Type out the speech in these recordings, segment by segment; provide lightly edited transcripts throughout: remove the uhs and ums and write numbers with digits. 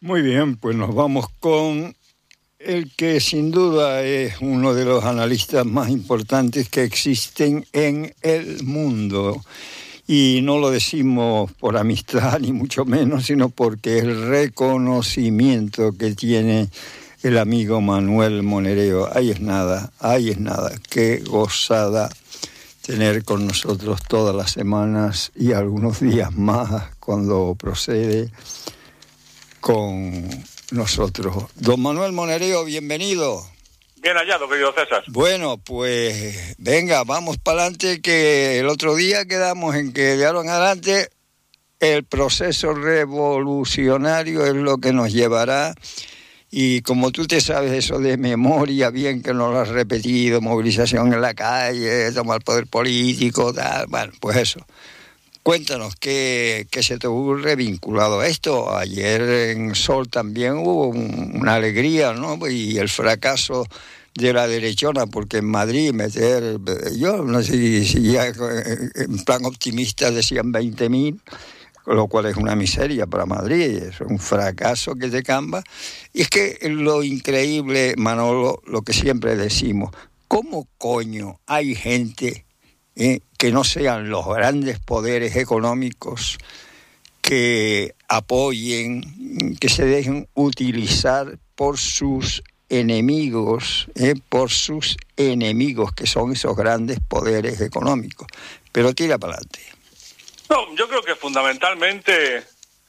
Muy bien, pues nos vamos con el que sin duda es uno de los analistas más importantes que existen en el mundo. Y no lo decimos por amistad, ni mucho menos, sino porque el reconocimiento que tiene el amigo Manuel Monereo, ahí es nada, qué gozada tener con nosotros todas las semanas y algunos días más cuando procede con nosotros. Don Manuel Monereo, bienvenido. Bien hallado, querido César. Bueno, pues venga, vamos para adelante, que el otro día quedamos en que de ahora en adelante el proceso revolucionario es lo que nos llevará, y como tú te sabes eso de memoria, bien que nos lo has repetido, movilización en la calle, tomar poder político, tal, bueno, pues eso. Cuéntanos, ¿qué se te ocurre vinculado a esto? Ayer en Sol también hubo una alegría, ¿no? Y el fracaso de la derechona, porque en Madrid yo no sé si ya en plan optimista decían 20.000, lo cual es una miseria para Madrid, es un fracaso que te camba. Y es que lo increíble, Manolo, lo que siempre decimos, ¿cómo coño hay gente que no sean los grandes poderes económicos que apoyen, que se dejen utilizar por sus enemigos, que son esos grandes poderes económicos? Pero tira para adelante. No, yo creo que fundamentalmente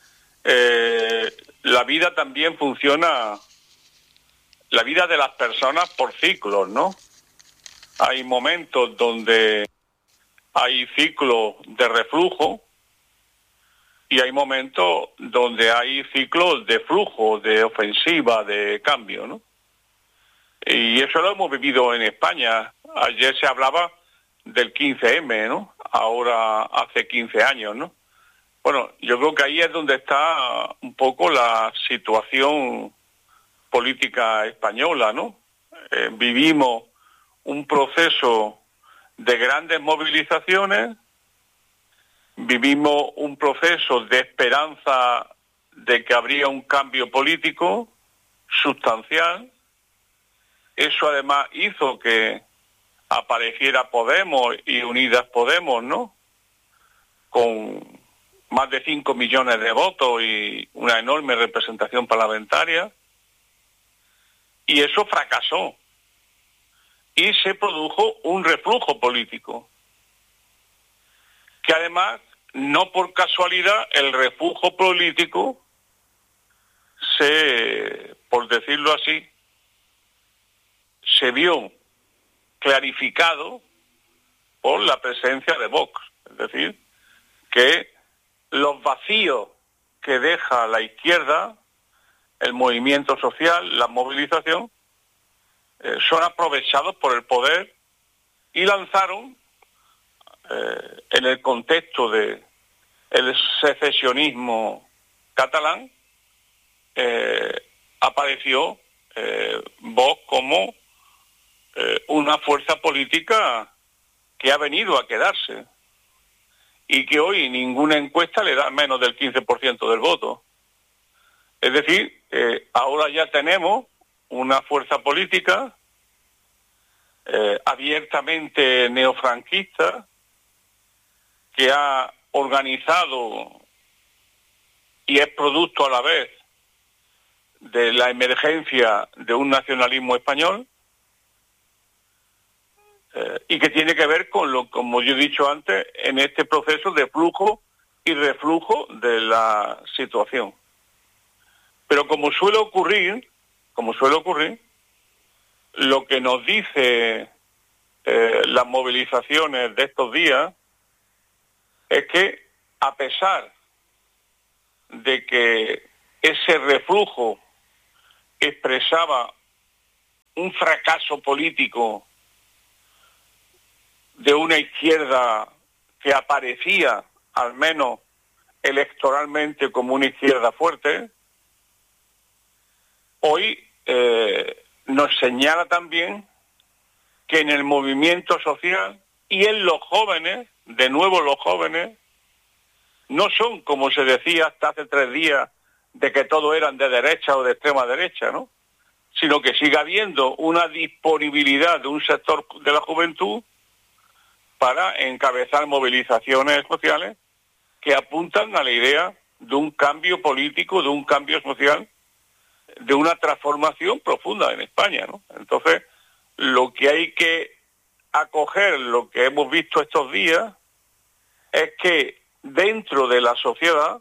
la vida también funciona, la vida de las personas por ciclos, ¿no? Hay momentos donde hay ciclos de reflujo y hay momentos donde hay ciclos de flujo, de ofensiva, de cambio, ¿no? Y eso lo hemos vivido en España. Ayer se hablaba del 15M, ¿no? Ahora hace 15 años, ¿no? Bueno, yo creo que ahí es donde está un poco la situación política española, ¿no? Vivimos un proceso de grandes movilizaciones, vivimos un proceso de esperanza de que habría un cambio político sustancial. Eso además hizo que apareciera Podemos y Unidas Podemos, ¿no? Con más de 5 millones de votos y una enorme representación parlamentaria. Y eso fracasó. Y se produjo un reflujo político. Que además, no por casualidad, el reflujo político por decirlo así, se vio clarificado por la presencia de Vox. Es decir, que los vacíos que deja la izquierda, el movimiento social, la movilización, son aprovechados por el poder y lanzaron, en el contexto de el secesionismo catalán, apareció Vox como una fuerza política que ha venido a quedarse y que hoy ninguna encuesta le da menos del 15% del voto. Es decir, ahora ya tenemos una fuerza política abiertamente neofranquista que ha organizado y es producto a la vez de la emergencia de un nacionalismo español, y que tiene que ver con como yo he dicho antes, en este proceso de flujo y reflujo de la situación. Pero como suele ocurrir, lo que nos dice las movilizaciones de estos días es que, a pesar de que ese reflujo expresaba un fracaso político de una izquierda que aparecía, al menos electoralmente, como una izquierda fuerte, hoy nos señala también que en el movimiento social y en los jóvenes, de nuevo los jóvenes, no son, como se decía hasta hace 3 días, de que todos eran de derecha o de extrema derecha, ¿no? Sino que siga habiendo una disponibilidad de un sector de la juventud para encabezar movilizaciones sociales que apuntan a la idea de un cambio político, de un cambio social, de una transformación profunda en España, ¿no? Entonces, lo que hay que acoger, lo que hemos visto estos días, es que dentro de la sociedad,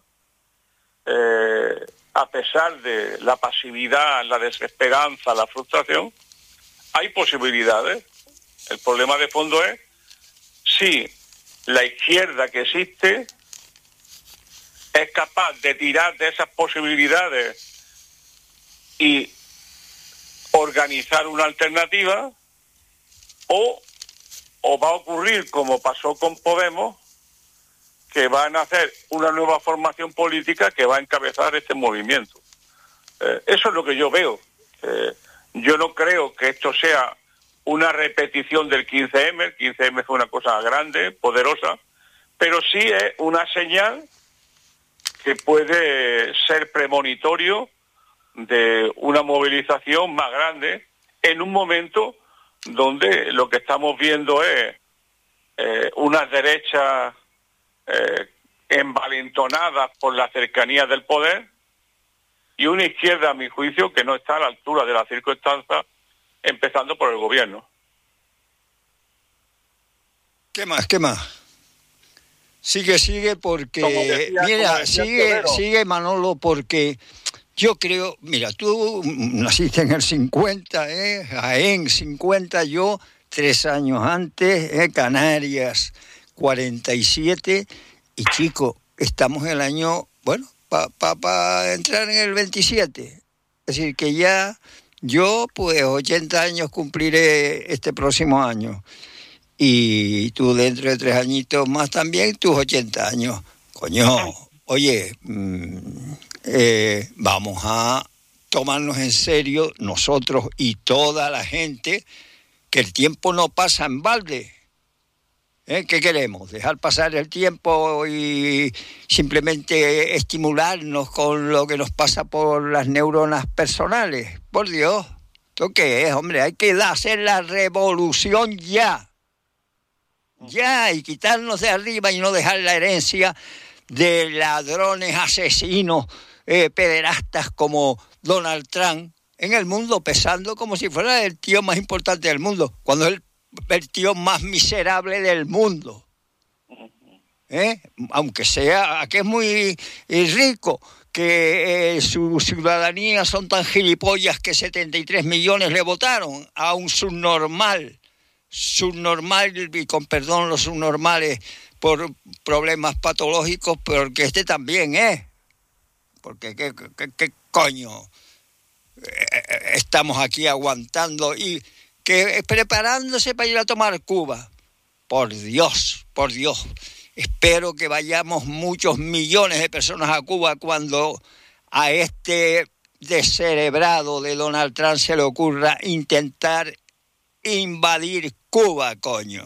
a pesar de la pasividad, la desesperanza, la frustración, hay posibilidades. El problema de fondo es si la izquierda que existe es capaz de tirar de esas posibilidades y organizar una alternativa, o va a ocurrir como pasó con Podemos, que van a hacer una nueva formación política que va a encabezar este movimiento. Eso es lo que yo veo. Yo no creo que esto sea una repetición del 15M. El 15M fue una cosa grande, poderosa, pero sí es una señal que puede ser premonitorio de una movilización más grande en un momento donde lo que estamos viendo es unas derechas envalentonadas por la cercanía del poder y una izquierda, a mi juicio, que no está a la altura de las circunstancias, empezando por el gobierno. ¿Qué más? ¿Qué más? Sigue, porque... Mira, sigue Manolo, porque yo creo... Mira, tú naciste en el 50, Jaén 50, yo 3 años antes, Canarias 47, y chico, estamos en el año, bueno, para entrar en el 27. Es decir, que ya yo, pues, 80 años cumpliré este próximo año. Y tú dentro de 3 añitos más también, tus 80 años. Coño, oye, vamos a tomarnos en serio nosotros y toda la gente, que el tiempo no pasa en balde. ¿Qué queremos? ¿Dejar pasar el tiempo y simplemente estimularnos con lo que nos pasa por las neuronas personales? Por Dios, ¿esto qué es, hombre? Hay que hacer la revolución ya. Ya, y quitarnos de arriba y no dejar la herencia de ladrones, asesinos, pederastas como Donald Trump en el mundo, pesando como si fuera el tío más importante del mundo, cuando es el tío más miserable del mundo. Aunque sea, que es muy rico, que su ciudadanía son tan gilipollas que 73 millones le votaron a un subnormal, y con perdón los subnormales por problemas patológicos, porque este también es. Porque ¿qué coño estamos aquí aguantando y que preparándose para ir a tomar Cuba? Por Dios, espero que vayamos muchos millones de personas a Cuba cuando a este descerebrado de Donald Trump se le ocurra intentar invadir Cuba, coño.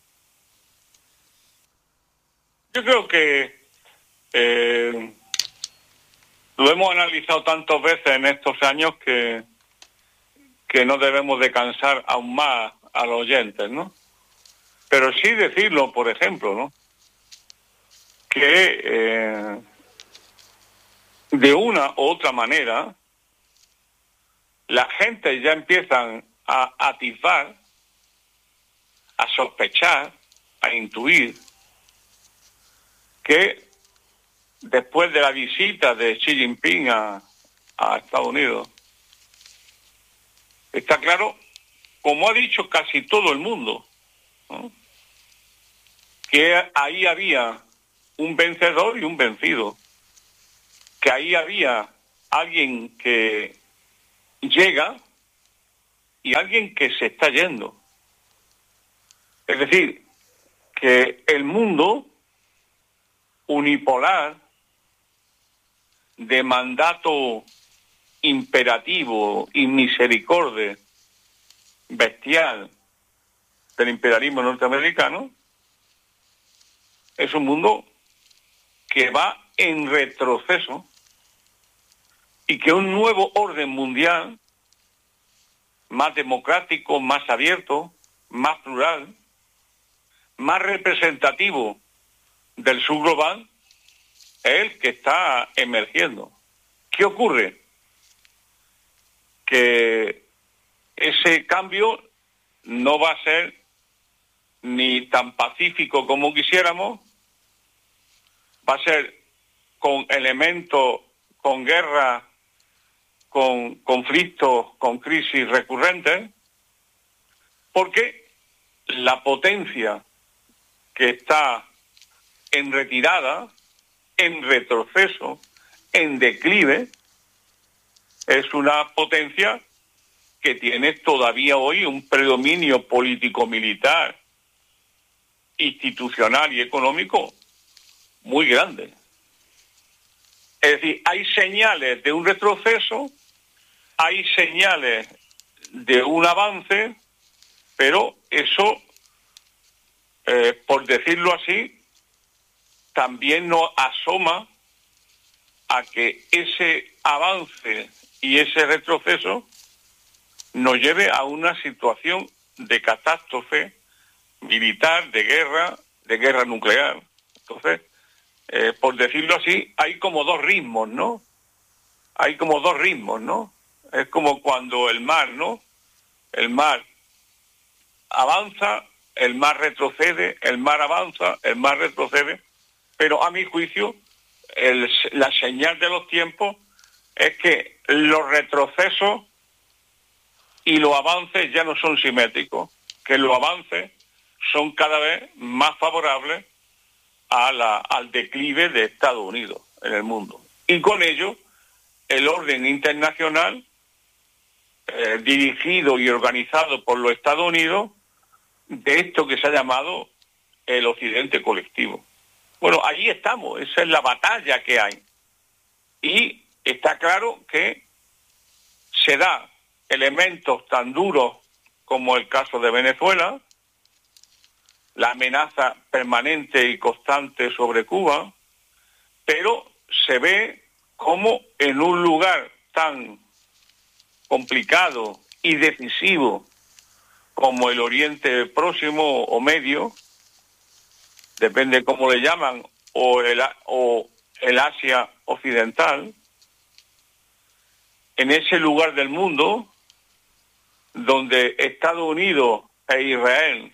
Yo creo que lo hemos analizado tantas veces en estos años que no debemos de cansar aún más a los oyentes, ¿no? Pero sí decirlo, por ejemplo, ¿no? Que de una u otra manera la gente ya empiezan a atisbar, a sospechar, a intuir que después de la visita de Xi Jinping a Estados Unidos, está claro, como ha dicho casi todo el mundo, ¿no?, que ahí había un vencedor y un vencido, que ahí había alguien que llega y alguien que se está yendo. Es decir, que el mundo unipolar de mandato imperativo y misericordia bestial del imperialismo norteamericano es un mundo que va en retroceso y que un nuevo orden mundial, más democrático, más abierto, más plural, más representativo del sur global, es el que está emergiendo. ¿Qué ocurre? Que ese cambio no va a ser ni tan pacífico como quisiéramos, va a ser con elementos, con guerra, con conflictos, con crisis recurrentes, porque la potencia que está en retirada, en retroceso, en declive, es una potencia que tiene todavía hoy un predominio político-militar, institucional y económico muy grande. Es decir, hay señales de un retroceso, hay señales de un avance, pero eso, por decirlo así, también nos asoma a que ese avance y ese retroceso nos lleve a una situación de catástrofe militar, de guerra nuclear. Entonces, por decirlo así, hay como dos ritmos, ¿no? Hay como dos ritmos, ¿no? Es como cuando el mar, ¿no? El mar avanza, el mar retrocede, el mar avanza, el mar retrocede, pero a mi juicio, la señal de los tiempos es que los retrocesos y los avances ya no son simétricos, que los avances son cada vez más favorables al declive de Estados Unidos en el mundo. Y con ello, el orden internacional, dirigido y organizado por los Estados Unidos, de esto que se ha llamado el Occidente colectivo. Bueno, allí estamos, esa es la batalla que hay. Y está claro que se da elementos tan duros como el caso de Venezuela, la amenaza permanente y constante sobre Cuba, pero se ve como en un lugar tan complicado y decisivo como el Oriente Próximo o Medio, depende cómo le llaman, o el Asia Occidental, en ese lugar del mundo donde Estados Unidos e Israel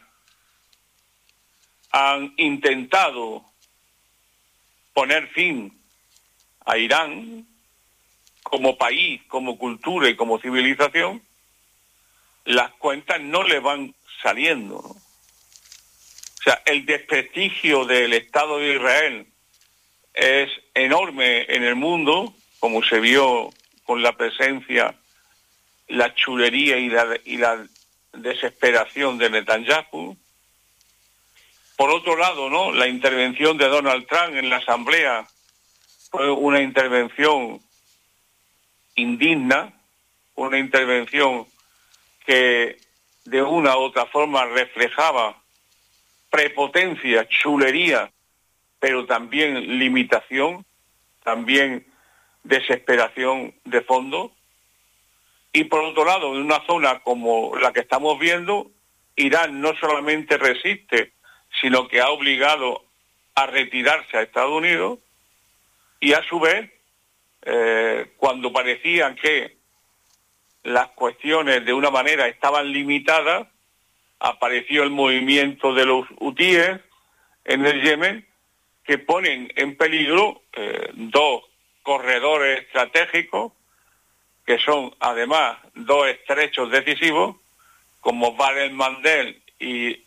han intentado poner fin a Irán como país, como cultura y como civilización, las cuentas no le van saliendo, ¿no? O sea, el desprestigio del Estado de Israel es enorme en el mundo, como se vio con la presencia, la chulería y la desesperación de Netanyahu. Por otro lado, ¿no?, la intervención de Donald Trump en la Asamblea fue una intervención indigna, una intervención que de una u otra forma reflejaba prepotencia, chulería, pero también limitación, también desesperación de fondo. Y por otro lado, en una zona como la que estamos viendo, Irán no solamente resiste, sino que ha obligado a retirarse a Estados Unidos, y a su vez, cuando parecían que las cuestiones de una manera estaban limitadas, apareció el movimiento de los hutíes en el Yemen, que ponen en peligro dos corredores estratégicos, que son además dos estrechos decisivos, como Bab el Mandeb y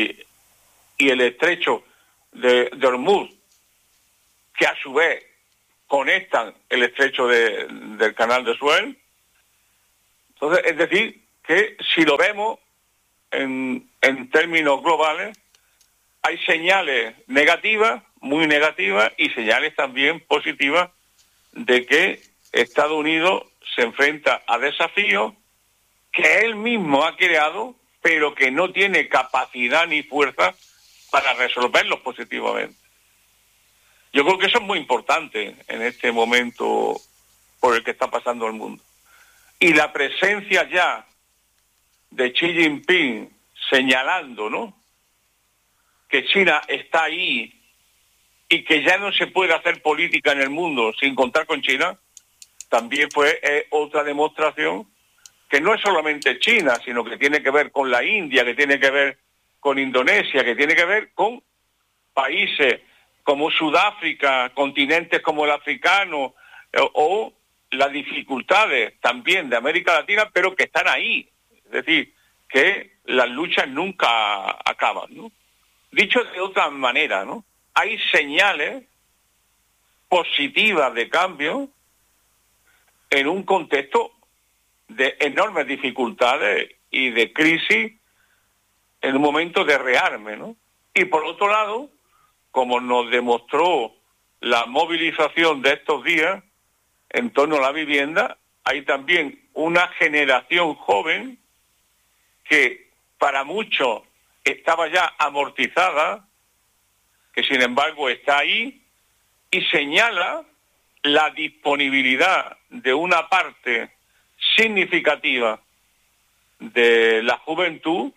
el estrecho de Hormuz, que a su vez conectan el estrecho del canal de Suez. Entonces, es decir, que si lo vemos en términos globales, hay señales negativas, muy negativas, y señales también positivas de que Estados Unidos se enfrenta a desafíos que él mismo ha creado, pero que no tiene capacidad ni fuerza para resolverlos positivamente. Yo creo que eso es muy importante en este momento por el que está pasando el mundo. Y la presencia ya de Xi Jinping señalando, ¿no?, que China está ahí y que ya no se puede hacer política en el mundo sin contar con China, también fue otra demostración que no es solamente China, sino que tiene que ver con la India, que tiene que ver con Indonesia, que tiene que ver con países como Sudáfrica, continentes como el africano, o las dificultades también de América Latina, pero que están ahí. Es decir, que las luchas nunca acaban, ¿no? Dicho de otra manera, ¿no?, hay señales positivas de cambio en un contexto de enormes dificultades y de crisis en un momento de rearme, ¿no? Y por otro lado, como nos demostró la movilización de estos días en torno a la vivienda, hay también una generación joven que para muchos estaba ya amortizada, que sin embargo está ahí, y señala la disponibilidad de una parte significativa de la juventud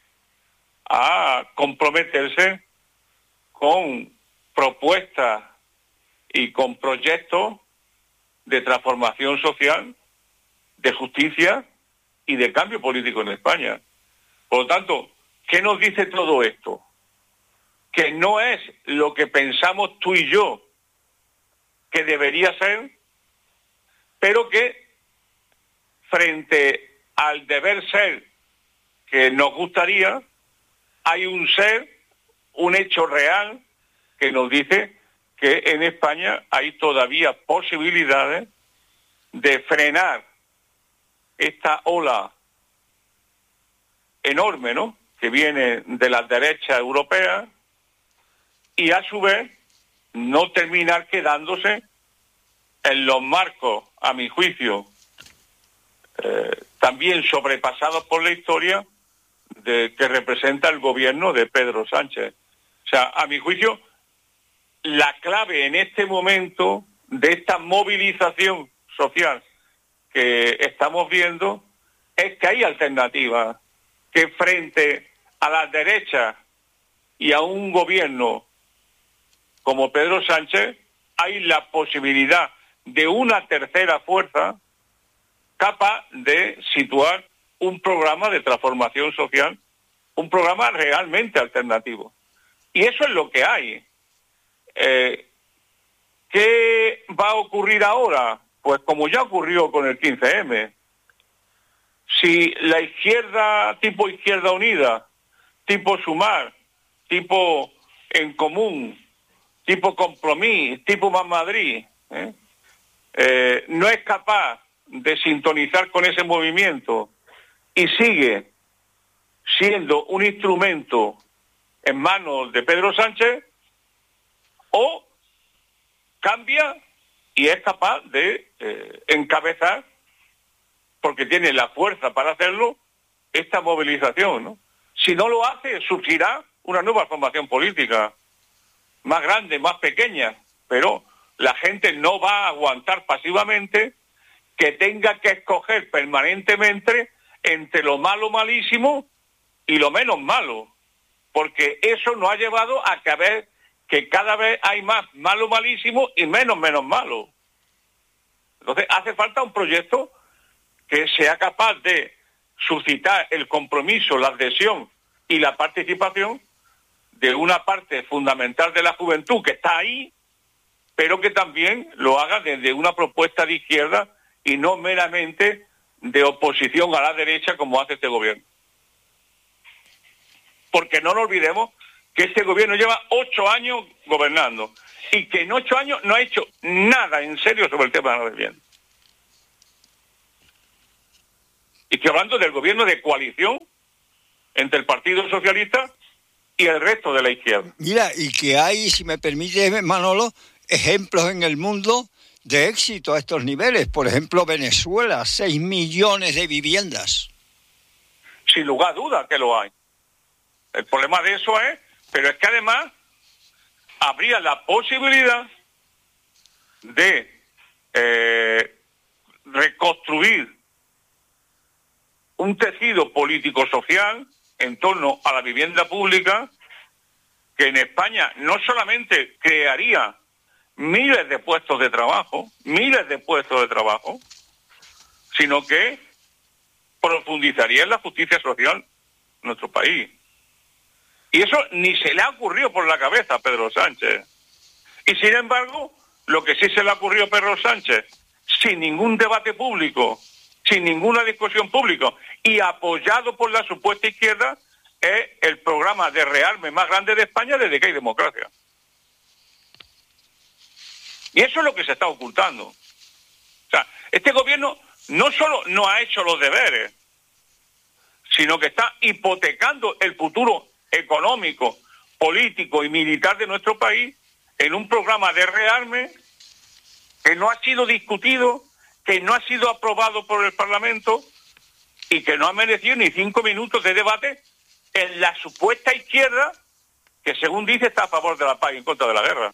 a comprometerse con propuestas y con proyectos de transformación social, de justicia y de cambio político en España. Por lo tanto, ¿qué nos dice todo esto? Que no es lo que pensamos tú y yo que debería ser, pero que frente al deber ser que nos gustaría, hay un ser, un hecho real que nos dice que en España hay todavía posibilidades de frenar esta ola enorme, ¿no?, que viene de las derechas europeas, y a su vez no terminar quedándose en los marcos, a mi juicio, también sobrepasados por la historia, que representa el gobierno de Pedro Sánchez. O sea, a mi juicio, la clave en este momento de esta movilización social que estamos viendo es que hay alternativas, que frente a las derechas y a un gobierno como Pedro Sánchez hay la posibilidad de una tercera fuerza capaz de situar un programa de transformación social, un programa realmente alternativo. Y eso es lo que hay. ¿Qué va a ocurrir ahora? Pues como ya ocurrió con el 15M. Si la izquierda, tipo Izquierda Unida, tipo Sumar, tipo En Común, tipo Compromís, tipo Más Madrid, no es capaz de sintonizar con ese movimiento y sigue siendo un instrumento en manos de Pedro Sánchez, o cambia y es capaz de encabezar, porque tiene la fuerza para hacerlo, esta movilización, ¿no? Si no lo hace, surgirá una nueva formación política, más grande, más pequeña, pero la gente no va a aguantar pasivamente que tenga que escoger permanentemente entre lo malo malísimo y lo menos malo, porque eso nos ha llevado a que cada vez hay más malo malísimo y menos malo. Entonces hace falta un proyecto que sea capaz de suscitar el compromiso, la adhesión y la participación de una parte fundamental de la juventud que está ahí, pero que también lo haga desde una propuesta de izquierda y no meramente de oposición a la derecha como hace este gobierno. Porque no nos olvidemos que este gobierno lleva 8 años gobernando y que en 8 años no ha hecho nada en serio sobre el tema de la vivienda. Y estoy hablando del gobierno de coalición entre el Partido Socialista y el resto de la izquierda. Mira, y que hay, si me permite, Manolo, ejemplos en el mundo de éxito a estos niveles. Por ejemplo, Venezuela, 6 millones de viviendas. Sin lugar a dudas que lo hay. El problema de eso pero es que además habría la posibilidad de construir un tejido político-social en torno a la vivienda pública que en España no solamente crearía miles de puestos de trabajo, sino que profundizaría en la justicia social en nuestro país. Y eso ni se le ha ocurrido por la cabeza a Pedro Sánchez. Y sin embargo, lo que sí se le ha ocurrido a Pedro Sánchez, sin ningún debate público, sin ninguna discusión pública y apoyado por la supuesta izquierda, es el programa de rearme más grande de España desde que hay democracia. Y eso es lo que se está ocultando. O sea, este gobierno no solo no ha hecho los deberes, sino que está hipotecando el futuro económico, político y militar de nuestro país en un programa de rearme que no ha sido discutido, que no ha sido aprobado por el Parlamento y que no ha merecido ni 5 minutos de debate en la supuesta izquierda que, según dice, está a favor de la paz y en contra de la guerra.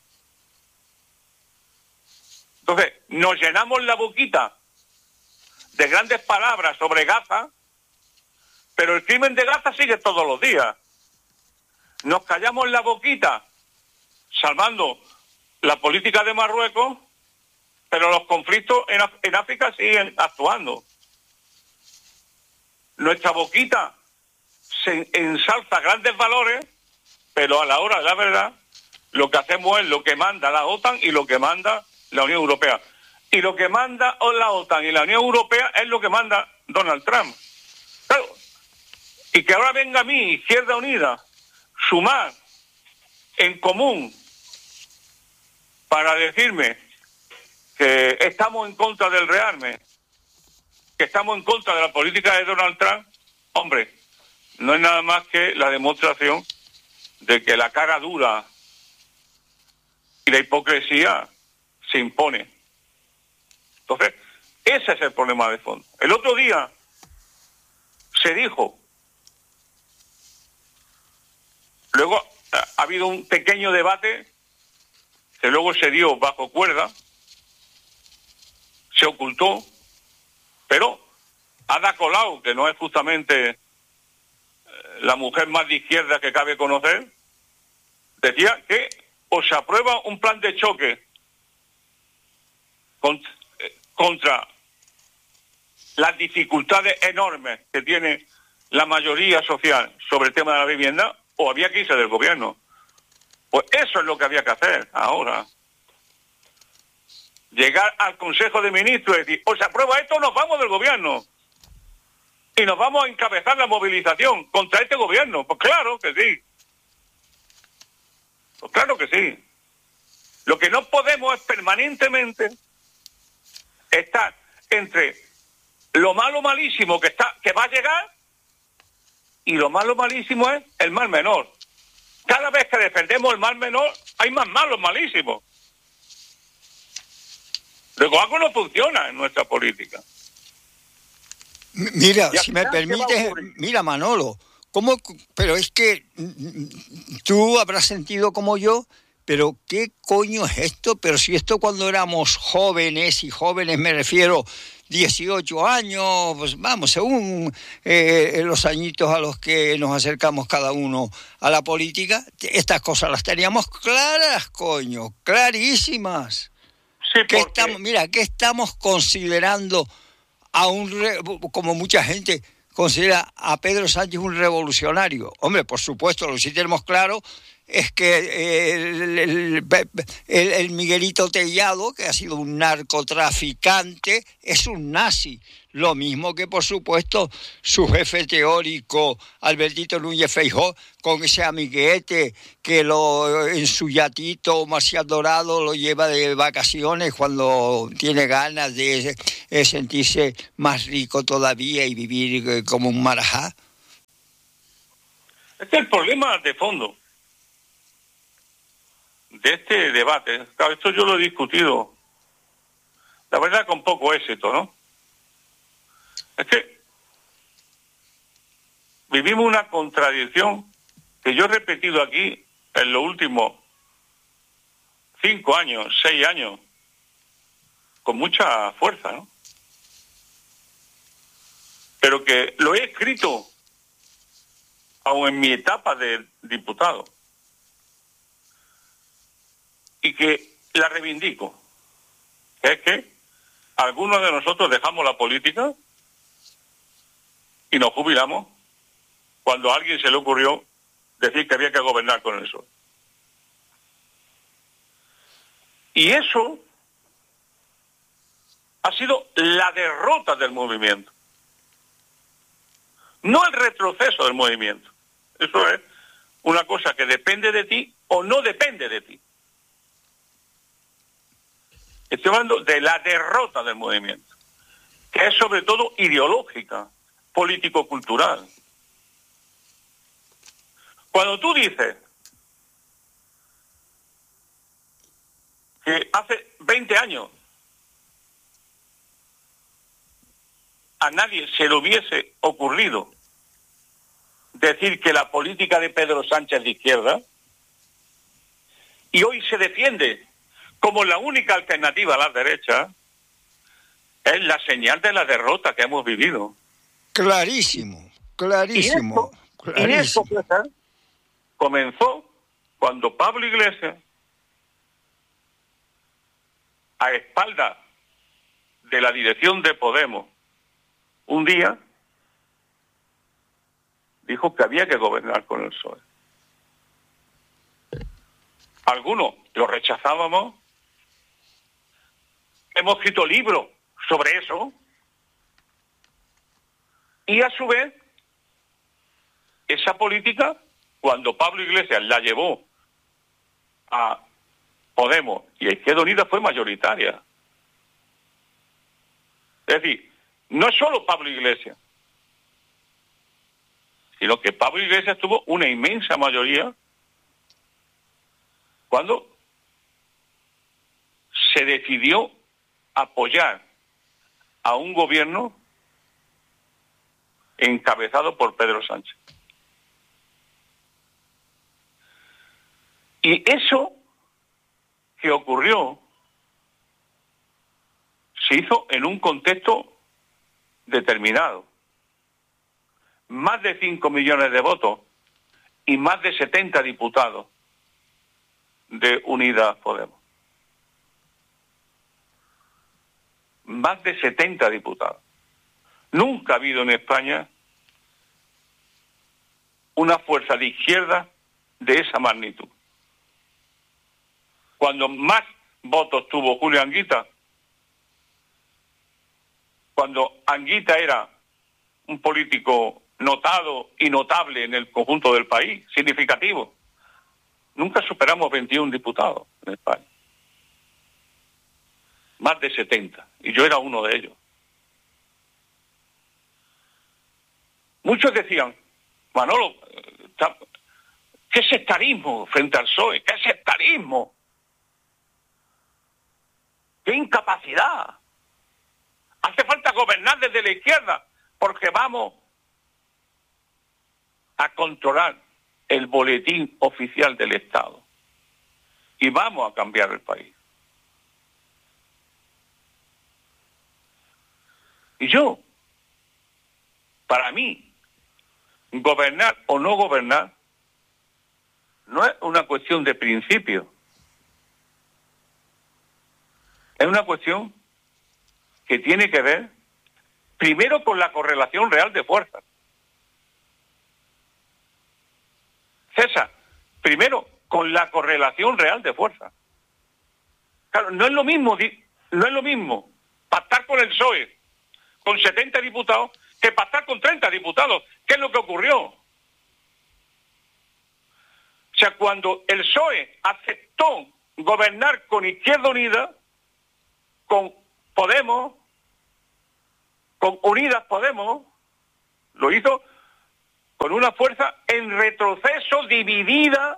Entonces, nos llenamos la boquita de grandes palabras sobre Gaza, pero el crimen de Gaza sigue todos los días. Nos callamos la boquita salvando la política de Marruecos, pero los conflictos en África siguen actuando. Nuestra boquita se ensalza grandes valores, pero a la hora de la verdad lo que hacemos es lo que manda la OTAN y lo que manda la Unión Europea. Y lo que manda la OTAN y la Unión Europea es lo que manda Donald Trump. Claro. Y que ahora venga a mí, Izquierda Unida, Sumar, En Común, para decirme que estamos en contra del rearme, que estamos en contra de la política de Donald Trump, hombre, no es nada más que la demostración de que la cara dura y la hipocresía se impone. Entonces, ese es el problema de fondo. El otro día se dijo, luego ha habido un pequeño debate que luego se dio bajo cuerda, se ocultó, pero Ada Colau, que no es justamente la mujer más de izquierda que cabe conocer, decía que o se aprueba un plan de choque contra las dificultades enormes que tiene la mayoría social sobre el tema de la vivienda, o había que irse del gobierno. Pues eso es lo que había que hacer ahora. Llegar al Consejo de Ministros y decir, o se aprueba esto o nos vamos del gobierno. Y nos vamos a encabezar la movilización contra este gobierno. Pues claro que sí. Pues claro que sí. Lo que no podemos es permanentemente estar entre lo malo malísimo que va a llegar y lo malo malísimo es el mal menor. Cada vez que defendemos el mal menor hay más malos malísimos. Luego algo no funciona en nuestra política. Mira, si me permites, mira Manolo, pero es que tú habrás sentido como yo, pero ¿qué coño es esto? Pero si esto cuando éramos jóvenes, y jóvenes me refiero 18 años, pues vamos, según los añitos a los que nos acercamos cada uno a la política, estas cosas las teníamos claras, coño, clarísimas. Sí, ¿Qué estamos considerando como mucha gente considera a Pedro Sánchez un revolucionario? Hombre, por supuesto, lo que sí tenemos claro es que el Miguelito Tellado, que ha sido un narcotraficante, es un nazi. Lo mismo que, por supuesto, su jefe teórico, Albertito Núñez Feijóo, con ese amiguete que en su yatito Marcial Dorado lo lleva de vacaciones cuando tiene ganas de sentirse más rico todavía y vivir como un marajá. Este es el problema de fondo de este debate. Claro, esto yo lo he discutido, la verdad, con poco éxito, ¿no? Es que vivimos una contradicción que yo he repetido aquí en los últimos 5 años, 6 años, con mucha fuerza, ¿no? pero que lo he escrito aún en mi etapa de diputado y que la reivindico, que es que algunos de nosotros dejamos la política y nos jubilamos cuando a alguien se le ocurrió decir que había que gobernar con el PSOE. Y eso ha sido la derrota del movimiento, no el retroceso del movimiento. Eso es una cosa que depende de ti o no depende de ti. Estoy hablando de la derrota del movimiento, que es sobre todo ideológica, político-cultural. Cuando tú dices que hace 20 años a nadie se le hubiese ocurrido decir que la política de Pedro Sánchez es de izquierda, y hoy se defiende como la única alternativa a la derecha, es la señal de la derrota que hemos vivido. Clarísimo, clarísimo. Y eso comenzó cuando Pablo Iglesias, a espaldas de la dirección de Podemos, un día dijo que había que gobernar con el PSOE. Algunos lo rechazábamos. Hemos escrito libros sobre eso. Y a su vez, esa política, cuando Pablo Iglesias la llevó a Podemos y a Izquierda Unida, fue mayoritaria. Es decir, no es solo Pablo Iglesias, sino que Pablo Iglesias tuvo una inmensa mayoría cuando se decidió apoyar a un gobierno encabezado por Pedro Sánchez. Y eso que ocurrió se hizo en un contexto determinado. Más de 5 millones de votos y más de 70 diputados de Unidas Podemos. Más de 70 diputados. Nunca ha habido en España una fuerza de izquierda de esa magnitud. Cuando más votos tuvo Julio Anguita, cuando Anguita era un político notado y notable en el conjunto del país, significativo, nunca superamos 21 diputados en España. Más de 70, y yo era uno de ellos. Muchos decían, Manolo, ¿qué sectarismo frente al PSOE? ¿Qué sectarismo? ¡Qué incapacidad! Hace falta gobernar desde la izquierda, porque vamos a controlar el boletín oficial del Estado. Y vamos a cambiar el país. Y yo, para mí, gobernar o no gobernar no es una cuestión de principio. Es una cuestión que tiene que ver primero con la correlación real de fuerzas. César, primero con la correlación real de fuerzas. Claro, no es lo mismo pactar con el PSOE con 70 diputados que pactar con 30 diputados. ¿Qué es lo que ocurrió? O sea, cuando el PSOE aceptó gobernar con Izquierda Unida, con Podemos, con Unidas Podemos, lo hizo con una fuerza en retroceso, dividida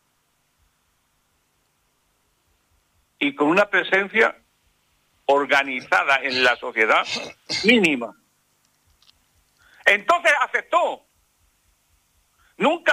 y con una presencia organizada en la sociedad mínima. Entonces aceptó. Nunca